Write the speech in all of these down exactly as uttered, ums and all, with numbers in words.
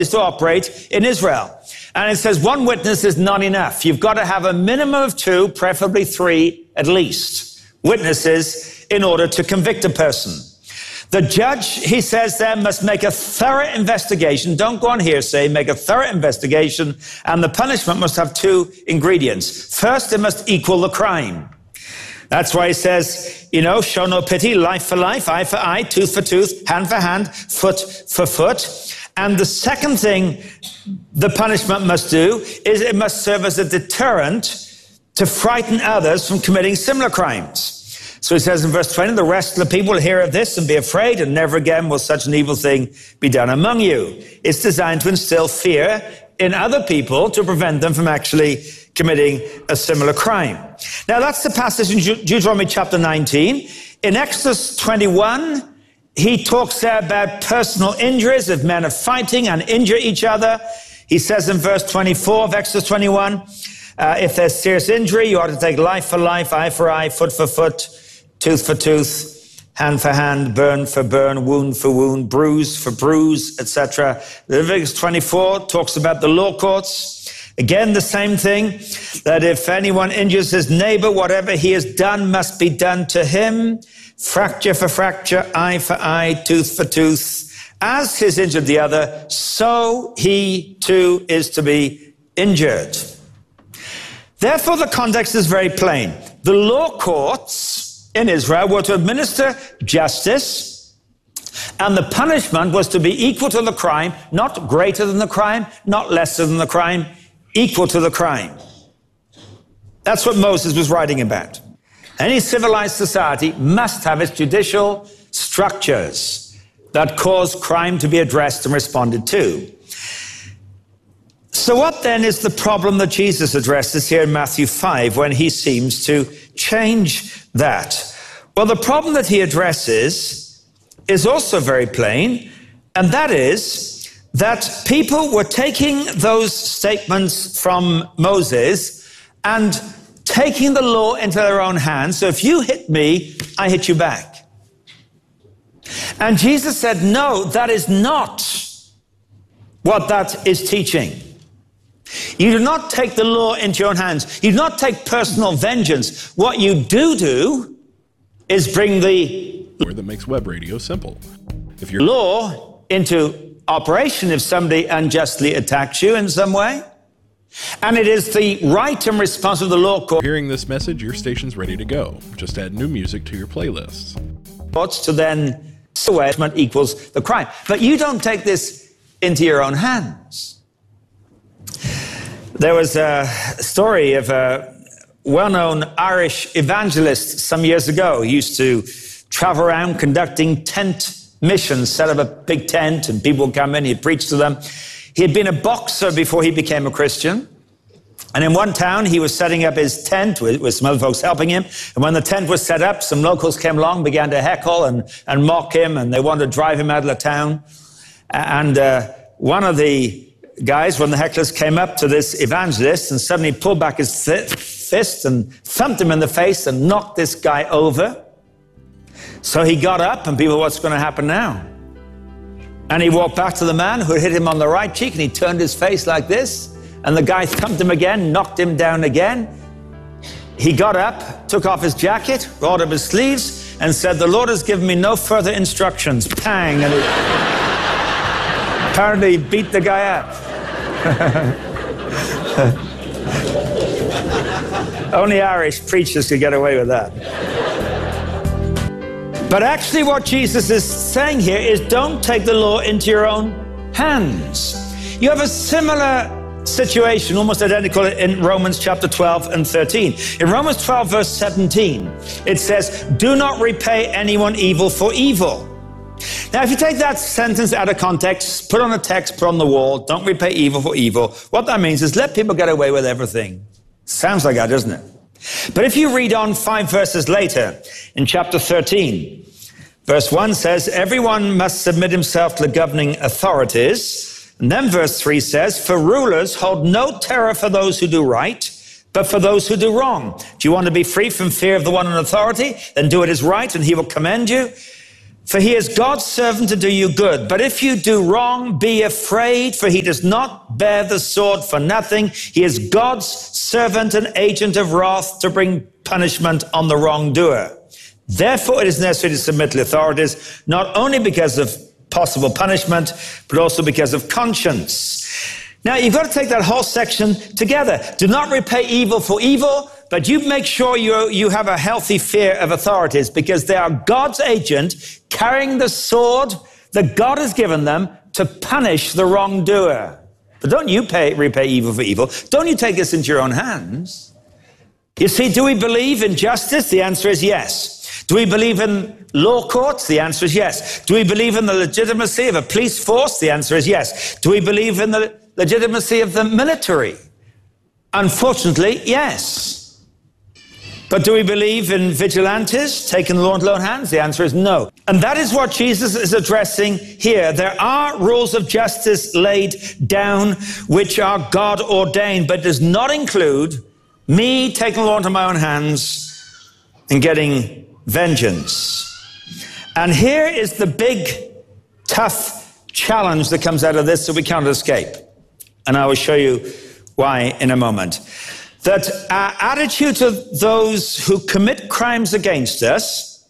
is to operate in Israel. And it says one witness is not enough. You've got to have a minimum of two, preferably three at least, witnesses in order to convict a person. The judge, he says there, must make a thorough investigation. Don't go on hearsay, make a thorough investigation. And the punishment must have two ingredients. First, it must equal the crime. That's why he says, you know, show no pity, life for life, eye for eye, tooth for tooth, hand for hand, foot for foot. And the second thing the punishment must do is it must serve as a deterrent to frighten others from committing similar crimes. So he says in verse twenty, the rest of the people will hear of this and be afraid, and never again will such an evil thing be done among you. It's designed to instill fear in other people to prevent them from actually committing a similar crime. Now that's the passage in Deuteronomy chapter nineteen. In Exodus twenty-one, he talks there about personal injuries. If men are fighting and injure each other, he says in verse twenty-four of Exodus twenty-one, uh, if there's serious injury, you ought to take life for life, eye for eye, foot for foot, tooth for tooth, hand for hand, burn for burn, wound for wound, bruise for bruise, et cetera. Leviticus twenty-four talks about the law courts. Again, the same thing, that if anyone injures his neighbor, whatever he has done must be done to him. Fracture for fracture, eye for eye, tooth for tooth. As he's injured the other, so he too is to be injured. Therefore, the context is very plain. The law courts in Israel were to administer justice, and the punishment was to be equal to the crime, not greater than the crime, not lesser than the crime, equal to the crime. That's what Moses was writing about. Any civilized society must have its judicial structures that cause crime to be addressed and responded to. So what then is the problem that Jesus addresses here in Matthew five when he seems to change that? Well, the problem that he addresses is also very plain, and that is that people were taking those statements from Moses and taking the law into their own hands. So if you hit me, I hit you back. And Jesus said, no, that is not what that is teaching. You do not take the law into your own hands. You do not take personal vengeance. What you do do is bring the that makes web radio simple. If you're law into operation if somebody unjustly attacks you in some way. And it is the right and response of the law court. Hearing this message, your station's ready to go. Just add new music to your playlists. To then punishment equals the crime. But you don't take this into your own hands. There was a story of a well-known Irish evangelist some years ago. He used to travel around conducting tent missions, set up a big tent and people would come in, he'd preach to them. He had been a boxer before he became a Christian. And in one town, he was setting up his tent with, with some other folks helping him. And when the tent was set up, some locals came along, began to heckle and, and mock him, and they wanted to drive him out of the town. And uh, one of the guys, when the hecklers came up to this evangelist and suddenly pulled back his th- fist and thumped him in the face and knocked this guy over. So he got up and people, what's going to happen now? And he walked back to the man who had hit him on the right cheek, and he turned his face like this. And the guy thumped him again, knocked him down again. He got up, took off his jacket, rolled up his sleeves, and said, the Lord has given me no further instructions. Pang! And he apparently beat the guy up. Only Irish preachers could get away with that. But actually what Jesus is saying here is don't take the law into your own hands. You have a similar situation, almost identical, in Romans chapter twelve and thirteen. In Romans twelve, verse seventeen, it says, do not repay anyone evil for evil. Now, if you take that sentence out of context, put on a text, put on the wall, don't repay evil for evil, what that means is let people get away with everything. Sounds like that, doesn't it? But if you read on five verses later, in chapter thirteen, verse one says, everyone must submit himself to the governing authorities. And then verse three says, for rulers hold no terror for those who do right, but for those who do wrong. Do you want to be free from fear of the one in authority? Then do what is right and he will commend you. For he is God's servant to do you good. But if you do wrong, be afraid, for he does not bear the sword for nothing. He is God's servant and agent of wrath to bring punishment on the wrongdoer. Therefore, it is necessary to submit to the authorities, not only because of possible punishment, but also because of conscience. Now, you've got to take that whole section together. Do not repay evil for evil, but you make sure you, you have a healthy fear of authorities, because they are God's agent carrying the sword that God has given them to punish the wrongdoer. But don't you pay, repay evil for evil. Don't you take this into your own hands. You see, do we believe in justice? The answer is yes. Do we believe in law courts? The answer is yes. Do we believe in the legitimacy of a police force? The answer is yes. Do we believe in the legitimacy of the military? Unfortunately, yes. But do we believe in vigilantes taking the law into their own hands? The answer is no. And that is what Jesus is addressing here. There are rules of justice laid down which are God ordained, but does not include me taking the law into my own hands and getting vengeance. And here is the big, tough challenge that comes out of this that we can't escape. And I will show you why in a moment. That our attitude to those who commit crimes against us,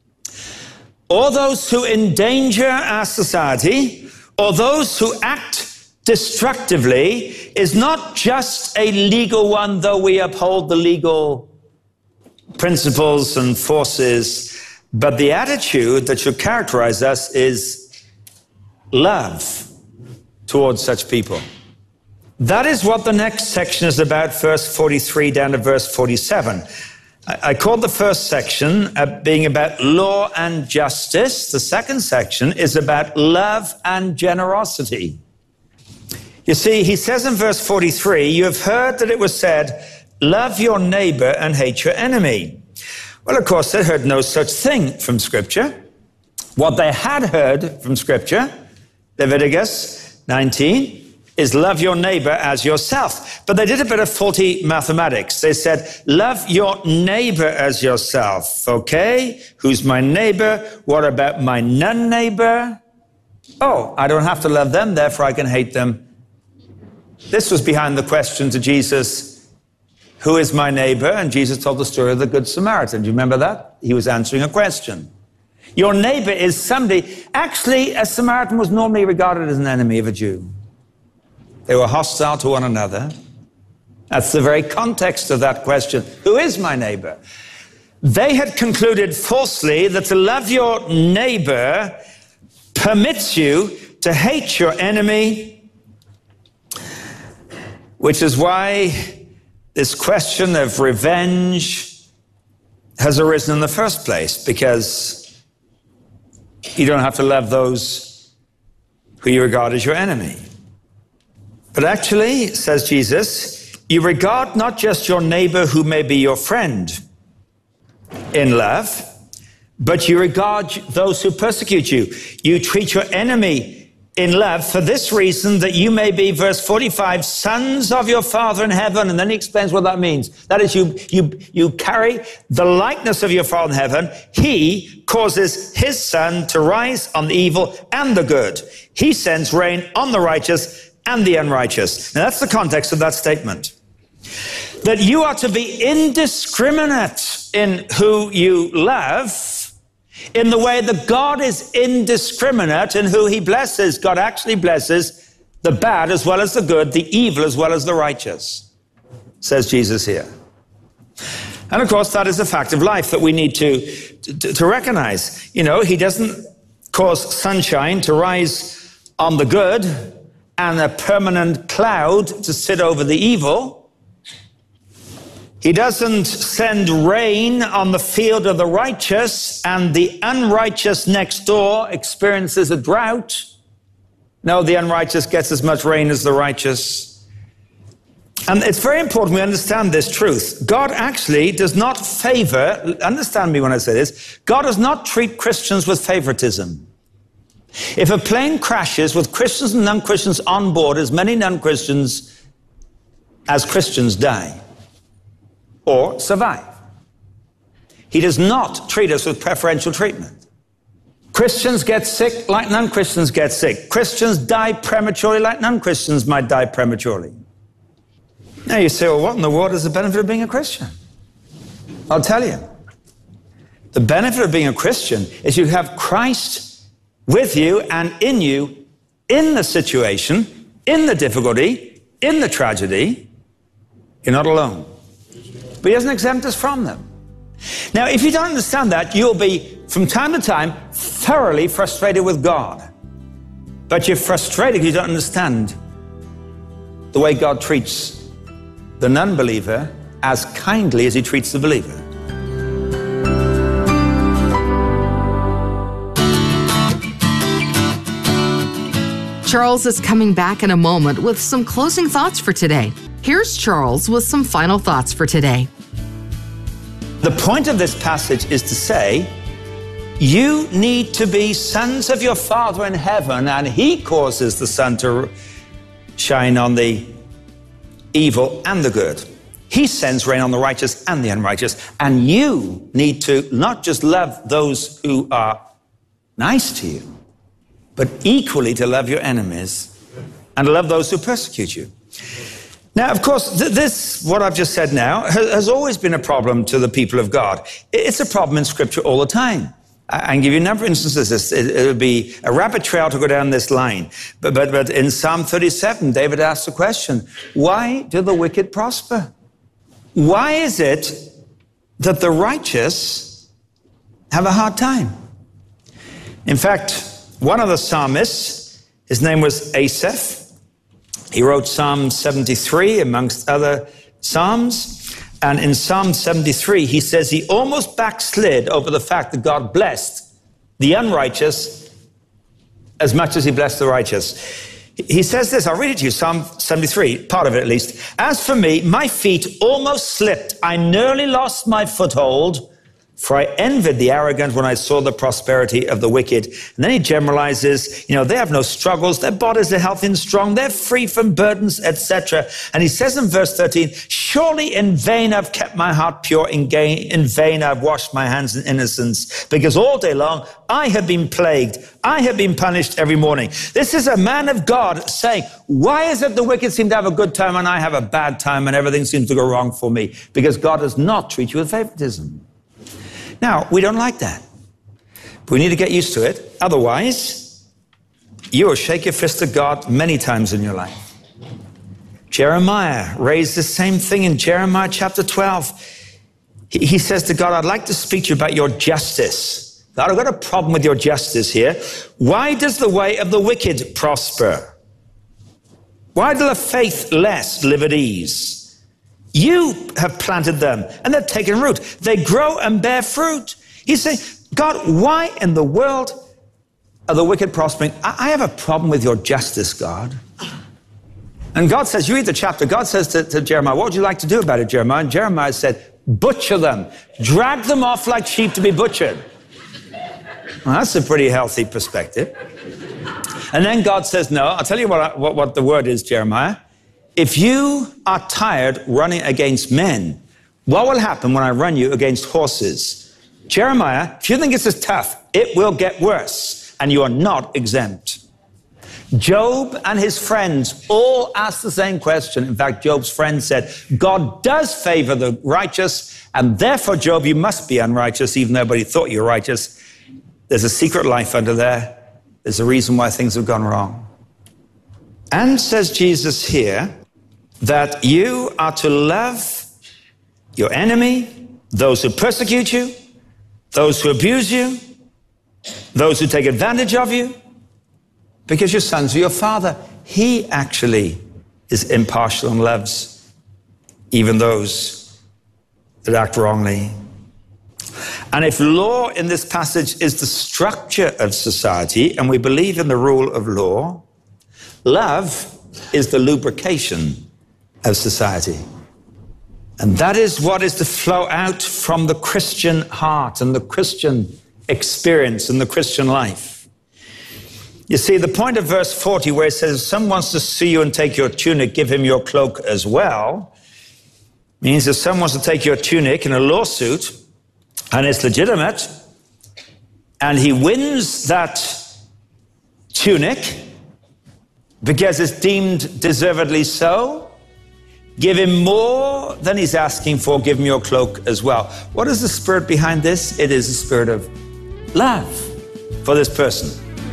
or those who endanger our society, or those who act destructively, is not just a legal one, though we uphold the legal principles and forces, but the attitude that should characterize us is love towards such people. That is what the next section is about, verse forty-three down to verse forty-seven. I, I called the first section uh, being about law and justice. The second section is about love and generosity. You see, he says in verse forty-three, you have heard that it was said, love your neighbor and hate your enemy. Well, of course, they heard no such thing from Scripture. What they had heard from Scripture, Leviticus nineteen, is love your neighbor as yourself. But they did a bit of faulty mathematics. They said, love your neighbor as yourself. Okay, who's my neighbor? What about my non-neighbor? Oh, I don't have to love them, therefore I can hate them. This was behind the question to Jesus, who is my neighbor? And Jesus told the story of the Good Samaritan. Do you remember that? He was answering a question. Your neighbor is somebody. Actually, a Samaritan was normally regarded as an enemy of a Jew. They were hostile to one another. That's the very context of that question. Who is my neighbor? They had concluded falsely that to love your neighbor permits you to hate your enemy, which is why this question of revenge has arisen in the first place, because you don't have to love those who you regard as your enemy. But actually, says Jesus, you regard not just your neighbor who may be your friend in love, but you regard those who persecute you. You treat your enemy in love for this reason, that you may be, verse forty-five, sons of your Father in heaven. And then he explains what that means. That is, you, you, you carry the likeness of your Father in heaven. He causes his sun to rise on the evil and the good. He sends rain on the righteous and the unrighteous. Now that's the context of that statement. That you are to be indiscriminate in who you love, in the way that God is indiscriminate in who he blesses. God actually blesses the bad as well as the good, the evil as well as the righteous, says Jesus here. And of course, that is a fact of life that we need to, to, to recognize. You know, he doesn't cause sunshine to rise on the good and a permanent cloud to sit over the evil. He doesn't send rain on the field of the righteous and the unrighteous next door experiences a drought. No, the unrighteous gets as much rain as the righteous. And it's very important we understand this truth. God actually does not favor, understand me when I say this, God does not treat Christians with favoritism. If a plane crashes with Christians and non-Christians on board, as many non-Christians as Christians die or survive. He does not treat us with preferential treatment. Christians get sick like non-Christians get sick. Christians die prematurely like non-Christians might die prematurely. Now you say, well, what in the world is the benefit of being a Christian? I'll tell you. The benefit of being a Christian is you have Christ with you and in you, in the situation, in the difficulty, in the tragedy. You're not alone. But he doesn't exempt us from them. Now, if you don't understand that, you'll be, from time to time, thoroughly frustrated with God. But you're frustrated because you don't understand the way God treats the non-believer as kindly as he treats the believer. Charles is coming back in a moment with some closing thoughts for today. Here's Charles with some final thoughts for today. The point of this passage is to say, you need to be sons of your Father in heaven, and he causes the sun to shine on the evil and the good. He sends rain on the righteous and the unrighteous. And you need to not just love those who are nice to you, but equally to love your enemies and to love those who persecute you. Now, of course, th this, what I've just said now, has, has always been a problem to the people of God. It's a problem in Scripture all the time. I can give you a number of instances. It, it would be a rabbit trail to go down this line. But, but, but in Psalm thirty-seven, David asked the question, why do the wicked prosper? Why is it that the righteous have a hard time? In fact, one of the psalmists, his name was Asaph. He wrote Psalm seventy-three, amongst other psalms. And in Psalm seventy-three, he says he almost backslid over the fact that God blessed the unrighteous as much as he blessed the righteous. He says this, I'll read it to you, Psalm seventy-three, part of it at least. As for me, my feet almost slipped. I nearly lost my foothold, for I envied the arrogant when I saw the prosperity of the wicked. And then he generalizes, you know, they have no struggles, their bodies are healthy and strong, they're free from burdens, et cetera. And he says in verse thirteen, surely in vain I've kept my heart pure, in vain I've washed my hands in innocence, because all day long I have been plagued, I have been punished every morning. This is a man of God saying, why is it the wicked seem to have a good time and I have a bad time and everything seems to go wrong for me? Because God does not treat you with favoritism. Now, we don't like that. But we need to get used to it. Otherwise, you will shake your fist at God many times in your life. Jeremiah raised the same thing in Jeremiah chapter twelve. He, he says to God, I'd like to speak to you about your justice. God, I've got a problem with your justice here. Why does the way of the wicked prosper? Why do the faithless live at ease? You have planted them, and they've taken root. They grow and bear fruit. He's saying, God, why in the world are the wicked prospering? I have a problem with your justice, God. And God says, you read the chapter, God says to, to Jeremiah, what would you like to do about it, Jeremiah? And Jeremiah said, butcher them. Drag them off like sheep to be butchered. Well, that's a pretty healthy perspective. And then God says, no, I'll tell you what, I, what, what the word is, Jeremiah. If you are tired running against men, what will happen when I run you against horses? Jeremiah, if you think this is tough, it will get worse, and you are not exempt. Job and his friends all asked the same question. In fact, Job's friend said, God does favor the righteous, and therefore, Job, you must be unrighteous, even though nobody thought you were righteous. There's a secret life under there. There's a reason why things have gone wrong. And says Jesus here, that you are to love your enemy, those who persecute you, those who abuse you, those who take advantage of you, because you're sons of your Father. He actually is impartial and loves even those that act wrongly. And if law in this passage is the structure of society, and we believe in the rule of law, love is the lubrication of society. And that is what is to flow out from the Christian heart and the Christian experience and the Christian life. You see, the point of verse forty where it says, if someone wants to see you and take your tunic, give him your cloak as well, means if someone wants to take your tunic in a lawsuit and it's legitimate, and he wins that tunic because it's deemed deservedly so, give him more than he's asking for. Give him your cloak as well. What is the spirit behind this? It is the spirit of love for this person.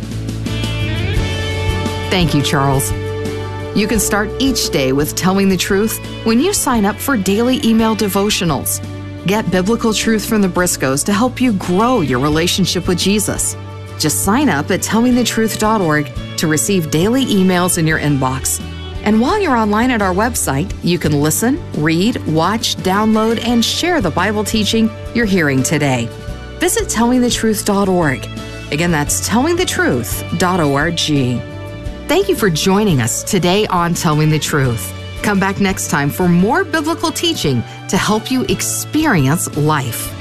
Thank you, Charles. You can start each day with telling the truth when you sign up for daily email devotionals. Get biblical truth from the Briscoes to help you grow your relationship with Jesus. Just sign up at tell me the truth dot org to receive daily emails in your inbox. And while you're online at our website, you can listen, read, watch, download, and share the Bible teaching you're hearing today. Visit tell me the truth dot org. Again, that's tell me the truth dot org. Thank you for joining us today on Tell Me the Truth. Come back next time for more biblical teaching to help you experience life.